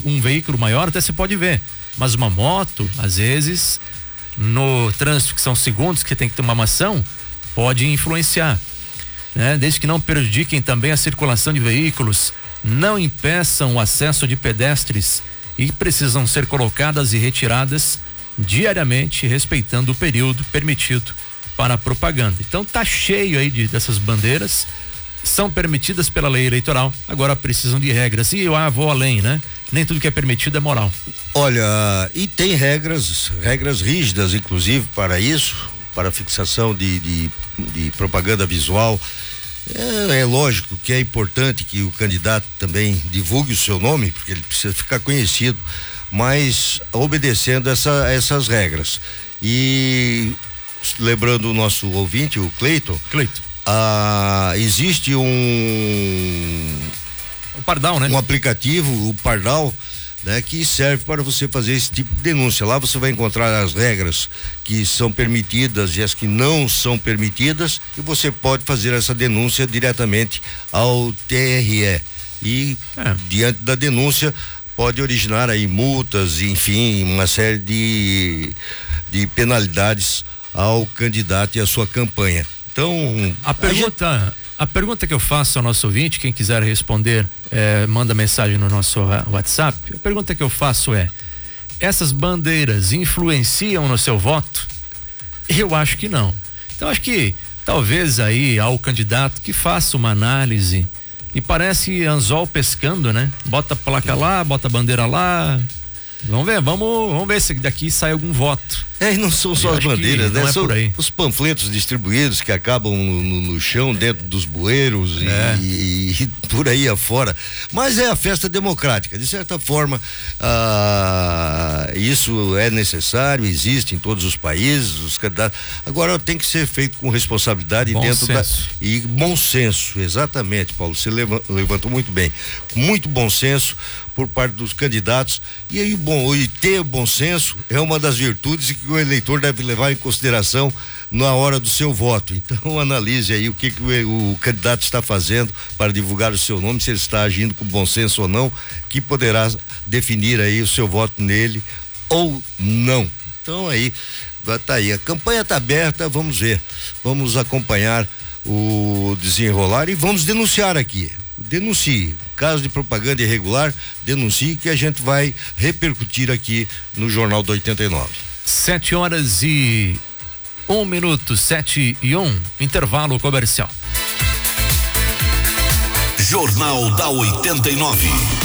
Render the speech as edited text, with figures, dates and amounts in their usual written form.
um veículo maior até se pode ver, mas uma moto, às vezes, no trânsito, que são segundos que tem que tomar uma ação, pode influenciar, né? Desde que não prejudiquem também a circulação de veículos, não impeçam o acesso de pedestres e precisam ser colocadas e retiradas diariamente, respeitando o período permitido para a propaganda. Então tá cheio aí dessas bandeiras, são permitidas pela lei eleitoral, agora precisam de regras. E eu vou além, né? Nem tudo que é permitido é moral. Olha, e tem regras rígidas, inclusive, para isso, para a fixação de propaganda visual. É lógico que é importante que o candidato também divulgue o seu nome, porque ele precisa ficar conhecido, mas obedecendo essas regras. E lembrando o nosso ouvinte, o Cleiton. Existe o Pardal, né? Um aplicativo, o Pardal, né, que serve para você fazer esse tipo de denúncia. Lá você vai encontrar as regras que são permitidas e as que não são permitidas, e você pode fazer essa denúncia diretamente ao TRE. E diante da denúncia pode originar aí multas, enfim, uma série de penalidades ao candidato e à sua campanha. Então, a pergunta que eu faço ao nosso ouvinte, quem quiser responder, manda mensagem no nosso WhatsApp. A pergunta que eu faço é: essas bandeiras influenciam no seu voto? Eu acho que não. Então acho que talvez aí ao candidato que faça uma análise, e parece anzol pescando, né? Bota a placa lá, bota a bandeira lá. Vamos ver se daqui sai algum voto. E não são só as bandeiras, né? São os panfletos distribuídos que acabam no chão, dentro dos bueiros e por aí afora. Mas é a festa democrática. De certa forma, isso é necessário, existe em todos os países, os candidatos. Agora tem que ser feito com responsabilidade e bom senso. Exatamente, Paulo. Você levantou muito bem. Muito bom senso por parte dos candidatos, e aí ter bom senso é uma das virtudes que o eleitor deve levar em consideração na hora do seu voto. Então analise aí o que o candidato está fazendo para divulgar o seu nome, se ele está agindo com bom senso ou não, que poderá definir aí o seu voto nele ou não. Então aí, tá aí, a campanha está aberta, vamos ver, vamos acompanhar o desenrolar e vamos denunciar aqui. Denuncie, caso de propaganda irregular, denuncie, que a gente vai repercutir aqui no Jornal do 89. 7h01, 7h01, intervalo comercial. Jornal da 89.